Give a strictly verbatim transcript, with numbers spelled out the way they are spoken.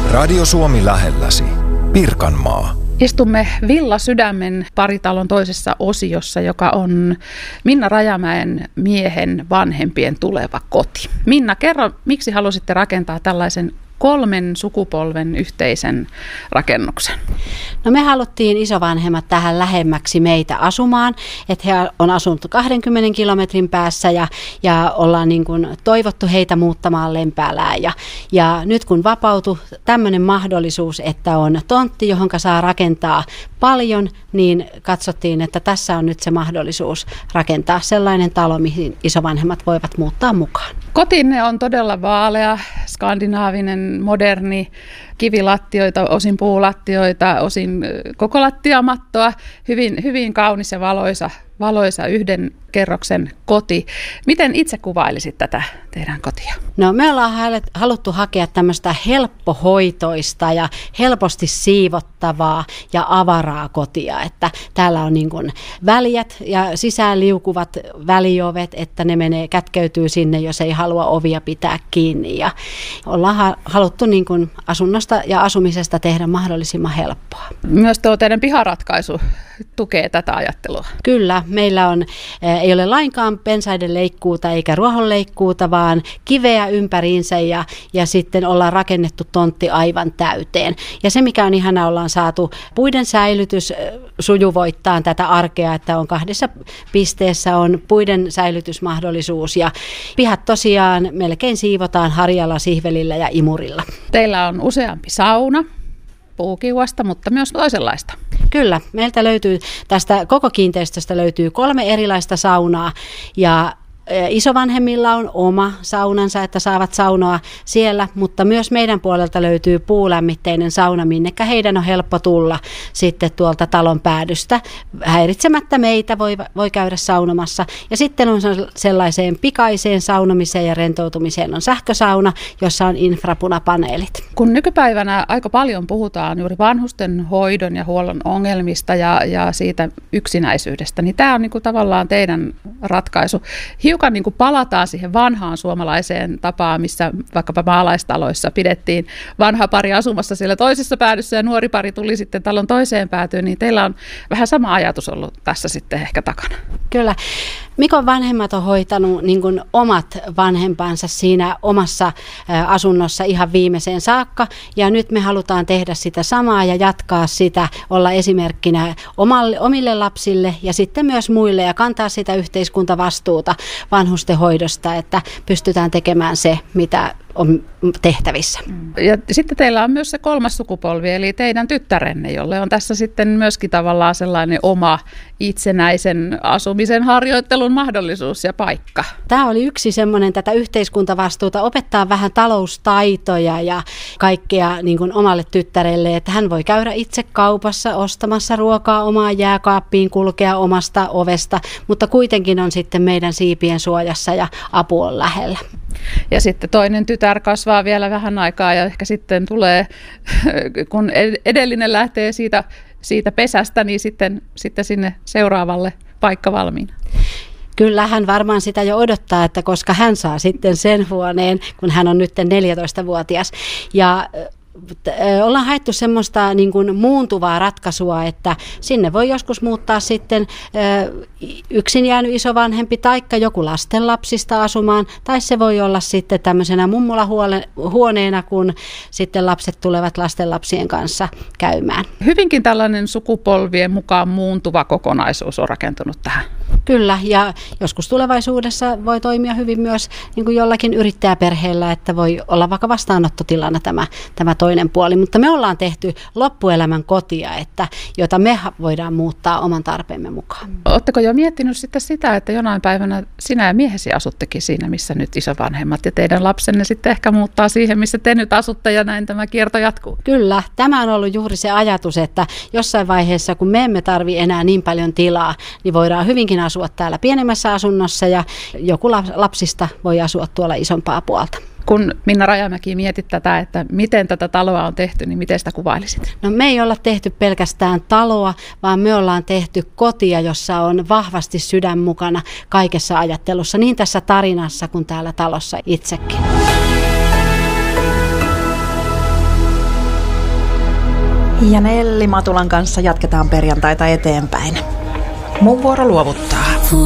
Radio Suomi lähelläsi. Pirkanmaa. Istumme Villa Sydämen paritalon toisessa osiossa, joka on Minna Rajamäen miehen vanhempien tuleva koti. Minna, kerro, miksi halusitte rakentaa tällaisen kolmen sukupolven yhteisen rakennuksen? No me haluttiin isovanhemmat tähän lähemmäksi meitä asumaan, että he on asunut kahdenkymmenen kilometrin päässä ja, ja ollaan niin kuin toivottu heitä muuttamaan Lempäälään. Ja, ja nyt kun vapautui tämmöinen mahdollisuus, että on tontti, johon saa rakentaa paljon, niin katsottiin, että tässä on nyt se mahdollisuus rakentaa sellainen talo, mihin isovanhemmat voivat muuttaa mukaan. Kotinne on todella vaalea, skandinaavinen, moderni, kivilattioita, osin puulattioita, osin koko lattiamattoa, hyvin, hyvin kaunis ja valoisa, valoisa yhden kerroksen koti. Miten itse kuvailisit tätä teidän kotia? No me ollaan haluttu hakea tämmöistä helppohoitoista ja helposti siivottavaa ja avaraa kotia, että täällä on niin kuin väljät ja sisään liukuvat väliovet, että ne menee, kätkeytyy sinne, jos ei halua ovia pitää kiinni, ja ollaan haluttu niin kuin asunnosta ja asumisesta tehdä mahdollisimman helppoa. Myös tuo teidän piharatkaisu tukee tätä ajattelua. Kyllä, meillä on, ei ole lainkaan pensaiden leikkuuta eikä ruohonleikkuuta, vaan kiveä ympäriinsä ja, ja sitten ollaan rakennettu tontti aivan täyteen. Ja se, mikä on ihanaa, ollaan saatu puiden säilytys sujuvoittaa tätä arkea, että on kahdessa pisteessä on puiden säilytysmahdollisuus ja pihat tosiaan melkein siivotaan harjalla, sihvelillä ja imurilla. Teillä on useampi sauna puukiuasta, mutta myös toisenlaista. Kyllä, meiltä löytyy, tästä koko kiinteistöstä löytyy kolme erilaista saunaa ja isovanhemmilla on oma saunansa, että saavat saunoa siellä, mutta myös meidän puolelta löytyy puulämmitteinen sauna, minnekä heidän on helppo tulla sitten tuolta talon päädystä. Häiritsemättä meitä voi, voi käydä saunomassa. Ja sitten on sellaiseen pikaiseen saunomiseen ja rentoutumiseen on sähkösauna, jossa on infrapunapaneelit. Kun nykypäivänä aika paljon puhutaan juuri vanhusten hoidon ja huollon ongelmista ja, ja siitä yksinäisyydestä, niin tämä on niin kuin tavallaan teidän ratkaisu. Hiukan niin kuin palataan siihen vanhaan suomalaiseen tapaan, missä vaikkapa maalaistaloissa pidettiin vanha pari asumassa siellä toisessa päädyssä ja nuori pari tuli sitten talon toiseen päätyyn, niin teillä on vähän sama ajatus ollut tässä sitten ehkä takana. Kyllä. Mikon vanhemmat on hoitanut niin kuin omat vanhempansa siinä omassa asunnossa ihan viimeiseen saakka, ja nyt me halutaan tehdä sitä samaa ja jatkaa sitä, olla esimerkkinä omalle, omille lapsille ja sitten myös muille ja kantaa sitä yhteiskuntavastuuta vanhustenhoidosta, että pystytään tekemään se, mitä on tehtävissä. Ja sitten teillä on myös se kolmas sukupolvi, eli teidän tyttärenne, jolle on tässä sitten myöskin tavallaan sellainen oma itsenäisen asumisen harjoittelun mahdollisuus ja paikka. Tämä oli yksi semmoinen tätä yhteiskuntavastuuta, opettaa vähän taloustaitoja ja kaikkea niin kuin omalle tyttärelle, että hän voi käydä itse kaupassa ostamassa ruokaa omaan jääkaappiin, kulkea omasta ovesta, mutta kuitenkin on sitten meidän siipien suojassa ja apu on lähellä. Ja sitten toinen tytär kasvaa vielä vähän aikaa ja ehkä sitten tulee, kun edellinen lähtee siitä, siitä pesästä, niin sitten, sitten sinne seuraavalle paikka valmiina. Kyllä hän varmaan sitä jo odottaa, että koska hän saa sitten sen huoneen, kun hän on nyt neljätoistavuotias. Ja ollaan haettu semmoista niin kuin muuntuvaa ratkaisua, että sinne voi joskus muuttaa sitten yksin jäänyt isovanhempi taikka joku lastenlapsista asumaan, tai se voi olla sitten tämmöisenä mummulahuoneena, kun sitten lapset tulevat lastenlapsien kanssa käymään. Hyvinkin tällainen sukupolvien mukaan muuntuva kokonaisuus on rakentunut tähän. Kyllä, ja joskus tulevaisuudessa voi toimia hyvin myös niin kuin jollakin yrittäjäperheellä, että voi olla vaikka vastaanottotilana tämä, tämä toinen puoli, mutta me ollaan tehty loppuelämän kotia, että, jota me voidaan muuttaa oman tarpeemme mukaan. Oletteko jo miettinyt sitten sitä, että jonain päivänä sinä ja miehesi asuttekin siinä, missä nyt isovanhemmat, ja teidän lapsenne sitten ehkä muuttaa siihen, missä te nyt asutte, ja näin tämä kierto jatkuu? Kyllä, tämä on ollut juuri se ajatus, että jossain vaiheessa, kun me emme tarvitse enää niin paljon tilaa, niin voidaan hyvinkin asua täällä pienemmässä asunnossa, ja joku lapsista voi asua tuolla isompaa puolta. Kun Minna Rajamäki mietit tätä, että miten tätä taloa on tehty, niin miten sitä kuvailisit? No me ei olla tehty pelkästään taloa, vaan me ollaan tehty kotia, jossa on vahvasti sydän mukana kaikessa ajattelussa, niin tässä tarinassa kuin täällä talossa itsekin. Ja Nelli Matulan kanssa jatketaan perjantaita eteenpäin. Mun vuoro luovuttaa.